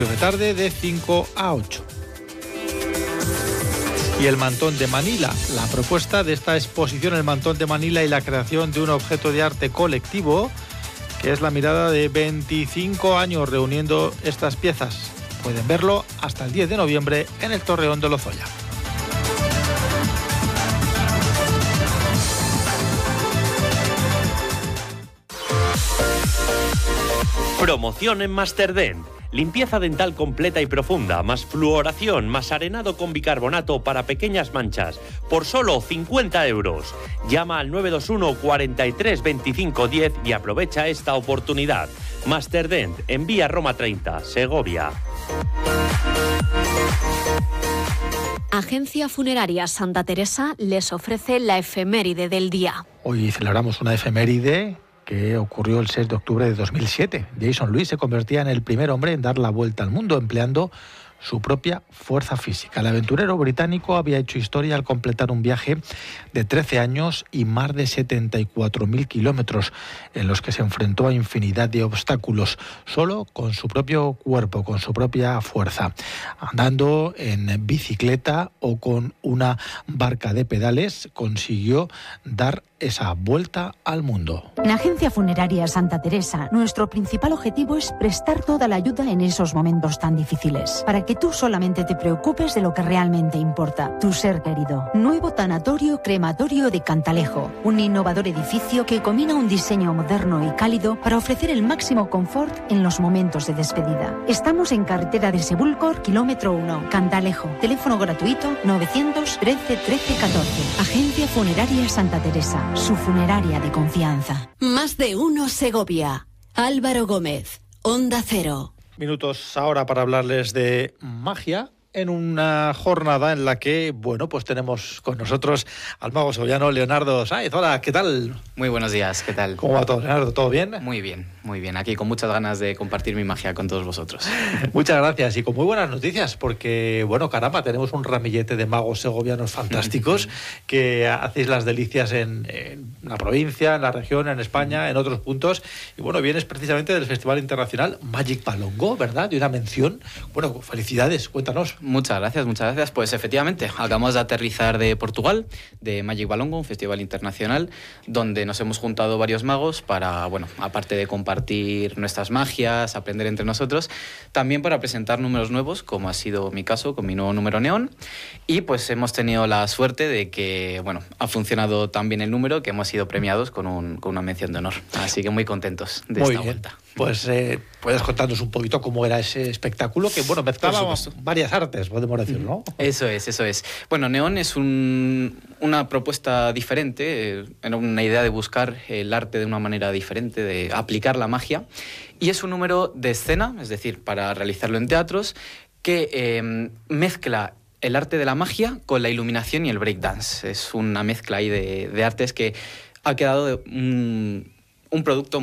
De tarde de 5 a 8. Y el Mantón de Manila. La propuesta de esta exposición, el Mantón de Manila y la creación de un objeto de arte colectivo, que es la mirada de 25 años reuniendo estas piezas. Pueden verlo hasta el 10 de noviembre en el Torreón de Lozoya. Promoción en Masterdent. Limpieza dental completa y profunda, más fluoración, más arenado con bicarbonato para pequeñas manchas, por solo 50 euros. Llama al 921 43 25 10 y aprovecha esta oportunidad. Masterdent, en Vía Roma 30, Segovia. Agencia Funeraria Santa Teresa les ofrece la efeméride del día. Hoy celebramos una efeméride que ocurrió el 6 de octubre de 2007. Jason Louis se convertía en el primer hombre en dar la vuelta al mundo empleando su propia fuerza física. El aventurero británico había hecho historia al completar un viaje de 13 años y más de 74.000 kilómetros en los que se enfrentó a infinidad de obstáculos, solo con su propio cuerpo, con su propia fuerza, andando en bicicleta o con una barca de pedales, consiguió dar esa vuelta al mundo. En Agencia Funeraria Santa Teresa, nuestro principal objetivo es prestar toda la ayuda en esos momentos tan difíciles, para que tú solamente te preocupes de lo que realmente importa, tu ser querido. Nuevo tanatorio crematorio de Cantalejo, un innovador edificio que combina un diseño moderno y cálido para ofrecer el máximo confort en los momentos de despedida. Estamos en carretera de Sebúlcor, kilómetro 1, Cantalejo. Teléfono gratuito 913 13 14. Agencia Funeraria Santa Teresa, su funeraria de confianza. Más de uno Segovia. Álvaro Gómez, Onda Cero. Minutos ahora para hablarles de magia en una jornada en la que, bueno, pues tenemos con nosotros al mago segoviano Leonardo Sáez. Hola, ¿qué tal? Muy buenos días, ¿qué tal? ¿Cómo va todo, Leonardo? ¿Todo bien? Muy bien, muy bien. Aquí con muchas ganas de compartir mi magia con todos vosotros. Muchas gracias y con muy buenas noticias porque, bueno, caramba, tenemos un ramillete de magos segovianos fantásticos que hacéis las delicias en la provincia, en la región, en España, en otros puntos. Y, bueno, vienes precisamente del Festival Internacional Magic Balongo, ¿verdad? De una mención. Bueno, felicidades, cuéntanos. Muchas gracias. Pues efectivamente, acabamos de aterrizar de Portugal, de Magic Balongo, un festival internacional, donde nos hemos juntado varios magos para, bueno, aparte de compartir nuestras magias, aprender entre nosotros, también para presentar números nuevos, como ha sido mi caso con mi nuevo número Neón. Y pues hemos tenido la suerte de que, bueno, ha funcionado tan bien el número que hemos sido premiados con una mención de honor. Así que muy contentos de esta vuelta. Pues puedes contarnos un poquito cómo era ese espectáculo que, bueno, mezclaba varias artes, podemos decir, ¿no? Eso es. Bueno, Neón es una propuesta diferente, era una idea de buscar el arte de una manera diferente, de aplicar la magia, y es un número de escena, es decir, para realizarlo en teatros, que mezcla el arte de la magia con la iluminación y el breakdance. Es una mezcla ahí de artes que ha quedado un producto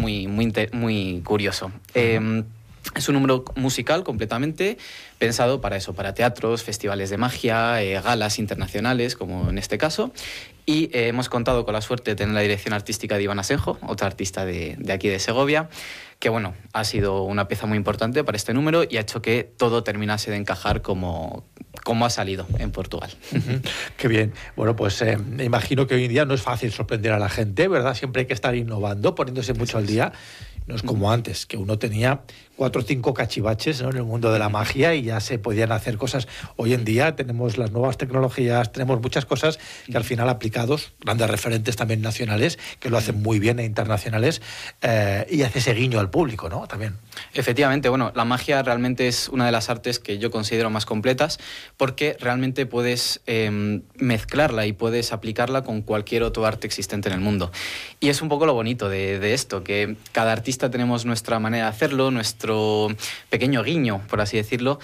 muy curioso. Es un número musical completamente pensado para eso, para teatros, festivales de magia, galas internacionales, como en este caso. Y hemos contado con la suerte de tener la dirección artística de Iván Asenjo, otra artista de aquí de Segovia, que, bueno, ha sido una pieza muy importante para este número y ha hecho que todo terminase de encajar como ha salido en Portugal. Qué bien. Bueno, pues me imagino que hoy en día no es fácil sorprender a la gente, ¿verdad? Siempre hay que estar innovando, poniéndose mucho al día. No es como antes, que uno tenía 4 o 5 cachivaches, ¿no?, en el mundo de la magia y ya se podían hacer cosas. Hoy en día tenemos las nuevas tecnologías, tenemos muchas cosas que al final aplicados, grandes referentes también nacionales, que lo hacen muy bien, e internacionales, y hace ese guiño al público, ¿no? También. Efectivamente, bueno, la magia realmente es una de las artes que yo considero más completas porque realmente puedes mezclarla y puedes aplicarla con cualquier otro arte existente en el mundo. Y es un poco lo bonito de esto, que cada artista tenemos nuestra manera de hacerlo, nuestro pequeño guiño, por así decirlo,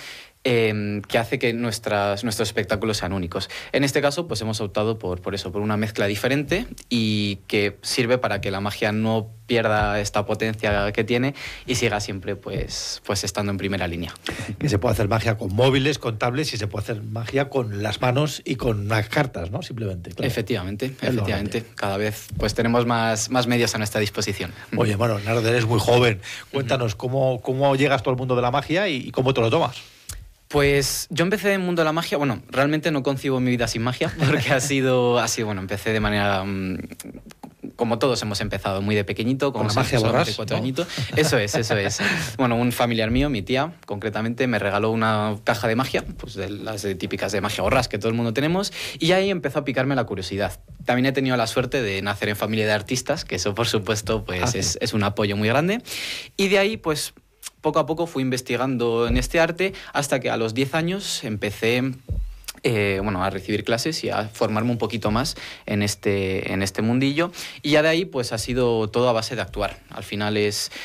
que hace que nuestros espectáculos sean únicos. En este caso, pues hemos optado por una mezcla diferente y que sirve para que la magia no pierda esta potencia que tiene y siga siempre pues estando en primera línea. Que se puede hacer magia con móviles, con tablets, y se puede hacer magia con las manos y con unas cartas, ¿no? Simplemente. Claro. Efectivamente. Cada vez pues tenemos más medios a nuestra disposición. Oye, bueno, Leonardo, eres muy joven. Cuéntanos, ¿cómo llegas tú al mundo de la magia y cómo te lo tomas? Pues yo empecé en el mundo de la magia, bueno, realmente no concibo mi vida sin magia, porque ha sido bueno, empecé de manera... como todos hemos empezado muy de pequeñito, con la magia borrás, 4 añitos. Eso es. Bueno, un familiar mío, mi tía, concretamente, me regaló una caja de magia, pues de las típicas de magia borrás que todo el mundo tenemos, y ahí empezó a picarme la curiosidad. También he tenido la suerte de nacer en familia de artistas, que eso, por supuesto, pues es un apoyo muy grande. Y de ahí, pues, poco a poco fui investigando en este arte hasta que a los 10 años empecé a recibir clases y a formarme un poquito más en este mundillo. Y ya de ahí pues ha sido todo a base de actuar. Al final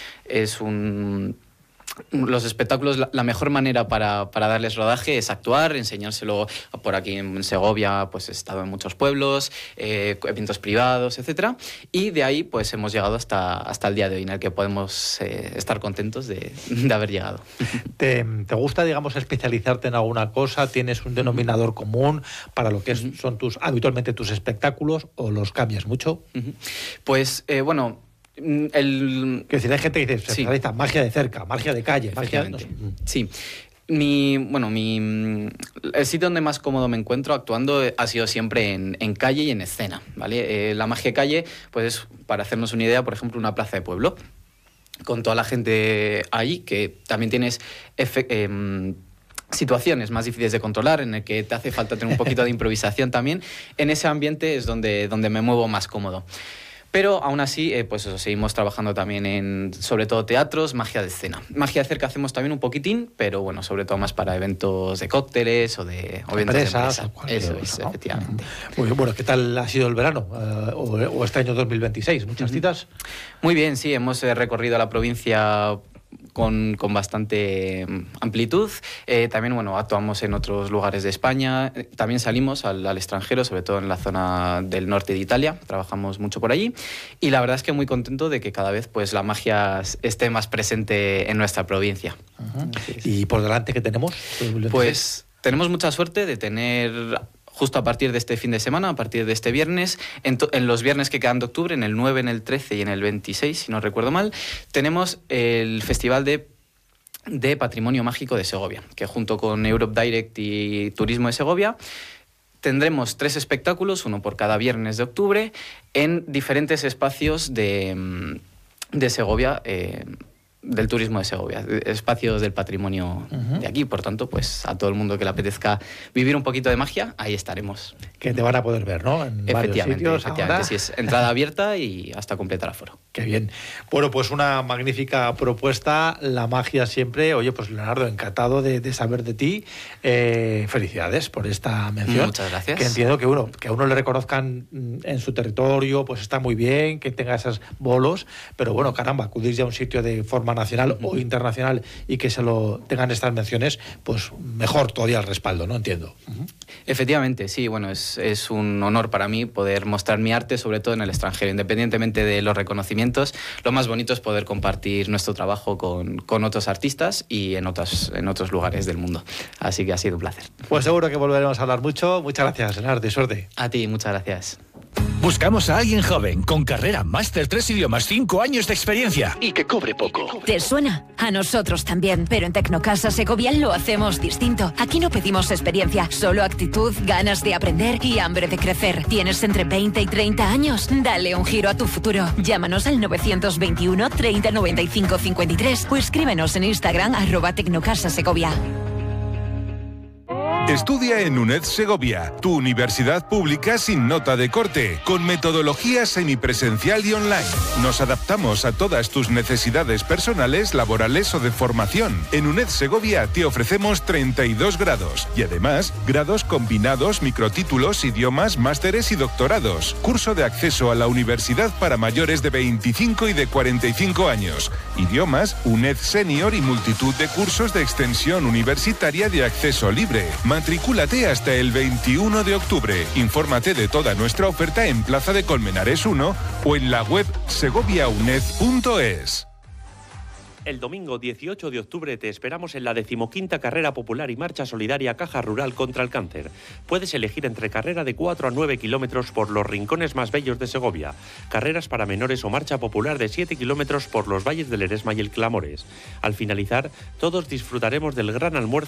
los espectáculos, la mejor manera para darles rodaje es actuar, enseñárselo. Por aquí en Segovia pues he estado en muchos pueblos, eventos privados, etcétera, y de ahí pues hemos llegado hasta el día de hoy, en el que podemos estar contentos de haber llegado. ¿Te gusta, digamos, especializarte en alguna cosa? ¿Tienes un denominador común para lo que son habitualmente tus espectáculos, o los cambias mucho? Pues bueno... Quiero decir, hay gente que dice, se realiza magia de cerca, magia de calle, magia... No sé. Sí. El sitio donde más cómodo me encuentro actuando ha sido siempre en calle y en escena, ¿vale? La magia de calle, pues es, para hacernos una idea, por ejemplo, una plaza de pueblo, con toda la gente ahí, que también tienes... situaciones más difíciles de controlar, en el que te hace falta tener un poquito de improvisación también. En ese ambiente es donde me muevo más cómodo. Pero aún así, pues eso, seguimos trabajando también en, sobre todo, teatros, magia de escena. Magia de cerca hacemos también un poquitín, pero bueno, sobre todo más para eventos de cócteles o eventos de empresa. Eso es, ¿no? Efectivamente. Muy bien, bueno, ¿qué tal ha sido el verano? O este año 2026, ¿muchas citas? Muy bien, sí, hemos recorrido la provincia con bastante amplitud. También, bueno, actuamos en otros lugares de España. También salimos al extranjero, sobre todo en la zona del norte de Italia. Trabajamos mucho por allí. Y la verdad es que muy contento de que cada vez pues la magia esté más presente en nuestra provincia. ¿Y por delante qué tenemos? Pues tenemos mucha suerte de tener... Justo a partir de este fin de semana, a partir de este viernes, en los viernes que quedan de octubre, en el 9, en el 13 y en el 26, si no recuerdo mal, tenemos el Festival de Patrimonio Mágico de Segovia, que junto con Europe Direct y Turismo de Segovia tendremos 3 espectáculos, uno por cada viernes de octubre, en diferentes espacios de Segovia, del turismo de Segovia, espacios del patrimonio de aquí. Por tanto, pues a todo el mundo que le apetezca vivir un poquito de magia, ahí estaremos. Que te van a poder ver, ¿no? En efectivamente, sí, es entrada abierta y hasta completar aforo. Qué bien. Bueno, pues una magnífica propuesta, la magia siempre. Oye, pues Leonardo, encantado de saber de ti. Felicidades por esta mención. Muchas gracias. Que entiendo que a uno le reconozcan en su territorio, pues está muy bien, que tenga esos bolos, pero bueno, caramba, acudir ya a un sitio de forma nacional o internacional y que se lo tengan estas menciones, pues mejor todavía el respaldo, ¿no? Entiendo. Efectivamente, sí, bueno, es un honor para mí poder mostrar mi arte, sobre todo en el extranjero, independientemente de los reconocimientos. Lo más bonito es poder compartir nuestro trabajo con otros artistas y en otros lugares del mundo. Así que ha sido un placer. Pues seguro que volveremos a hablar mucho. Muchas gracias, Leonardo, y suerte. A ti, muchas gracias. Buscamos a alguien joven, con carrera, máster, 3 idiomas, 5 años de experiencia y que cobre poco. ¿Te suena? A nosotros también, pero en Tecnocasa Segovia lo hacemos distinto. Aquí no pedimos experiencia, solo actitud, ganas de aprender y hambre de crecer. ¿Tienes entre 20 y 30 años? Dale un giro a tu futuro. Llámanos al 921 30 95 53 o escríbenos en Instagram @Tecnocasa Segovia. Estudia en UNED Segovia, tu universidad pública sin nota de corte, con metodología semipresencial y online. Nos adaptamos a todas tus necesidades personales, laborales o de formación. En UNED Segovia te ofrecemos 32 grados y además grados combinados, microtítulos, idiomas, másteres y doctorados. Curso de acceso a la universidad para mayores de 25 y de 45 años. Idiomas, UNED Senior y multitud de cursos de extensión universitaria de acceso libre. Matricúlate hasta el 21 de octubre. Infórmate de toda nuestra oferta en Plaza de Colmenares 1 o en la web segoviauned.es. El domingo 18 de octubre te esperamos en la 15ª Carrera Popular y Marcha Solidaria Caja Rural contra el Cáncer. Puedes elegir entre carrera de 4 a 9 kilómetros por los rincones más bellos de Segovia, carreras para menores o marcha popular de 7 kilómetros por los valles del Eresma y el Clamores. Al finalizar, todos disfrutaremos del gran almuerzo